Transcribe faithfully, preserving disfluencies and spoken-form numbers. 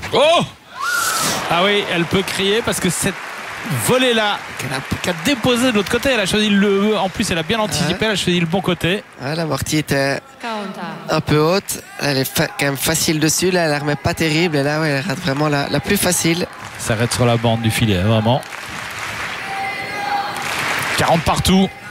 Oh! Ah oui, elle peut crier parce que cette volée-là, qu'elle a, qu'elle a déposé de l'autre côté, elle a choisi le. En plus, elle a bien anticipé, ouais. Elle a choisi le bon côté. Ouais, la Mortier était un peu haute. Elle est fa- quand même facile dessus. Là, elle ne la remet pas terrible. Et là, ouais, elle rate vraiment la, la plus facile. Ça arrête sur la bande du filet, vraiment. quarante partout.